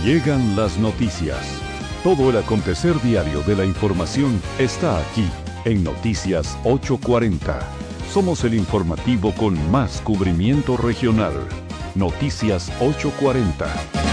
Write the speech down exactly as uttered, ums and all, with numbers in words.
Llegan las noticias. Todo el acontecer diario de la información está aquí en Noticias ocho cuarenta. Somos el informativo con más cubrimiento regional. Noticias ocho cuarenta.